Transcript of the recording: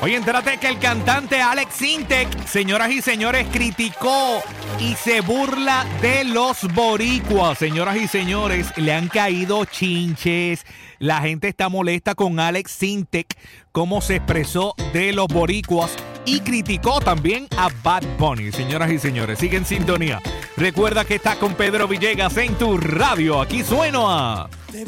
Oye, entérate que el cantante Alex Sintek, señoras y señores, criticó y se burla de los boricuas. Señoras y señores, le han caído chinches. La gente está molesta con Alex Sintek, cómo se expresó de los boricuas y criticó también a Bad Bunny. Señoras y señores, sigue en sintonía. Recuerda que estás con Pedro Villegas en tu radio. Aquí suena